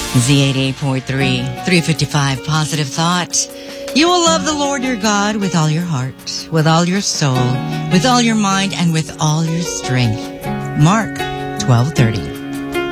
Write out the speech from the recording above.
Z88.3, 355 Positive Thought. You will love the Lord your God with all your heart, with all your soul, with all your mind, and with all your strength. Mark 12:30.